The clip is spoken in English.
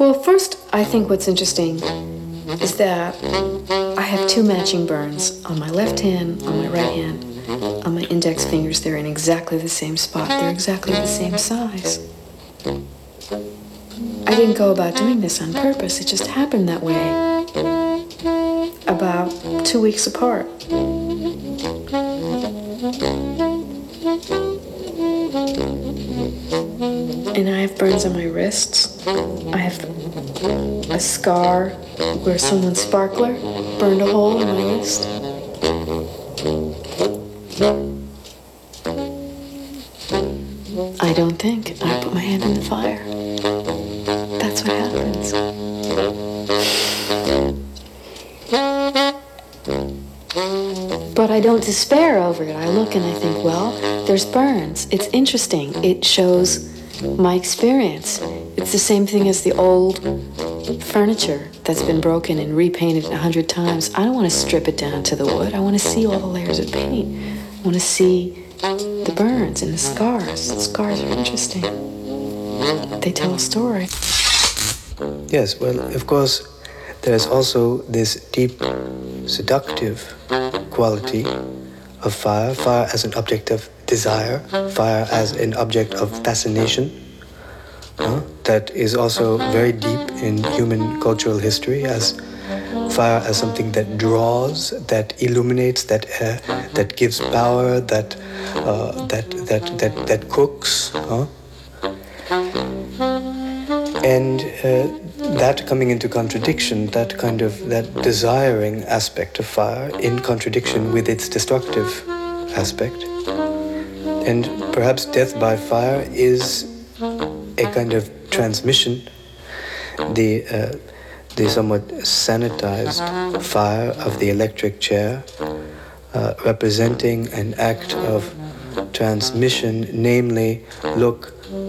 Well, first, I think what's interesting is that I have two matching burns on my left hand, on my right hand, on my index fingers. They're in exactly the same spot. They're exactly the same size. I didn't go about doing this on purpose. It just happened that way about 2 weeks apart. And I have burns on my wrists. I have a scar where someone's sparkler burned a hole in my wrist. I don't think I put my hand in the fire. That's what happens. But I don't despair over it. I look and I think, well, there's burns. It's interesting. It shows my experience. It's the same thing as the old furniture that's been broken and repainted 100 times. I don't want to strip it down to the wood. I want to see all the layers of paint. I want to see the burns and the scars. The scars are interesting. They tell a story. Yes, well, of course, there's also this deep seductive quality of fire, fire as an object of desire, fire as an object of fascination, that is also very deep in human cultural history, as fire as something that draws, that illuminates, that gives power, that cooks, and that coming into contradiction, that desiring aspect of fire in contradiction with its destructive aspect. And perhaps death by fire is a kind of transmission, the somewhat sanitized fire of the electric chair, representing an act of transmission, namely, look,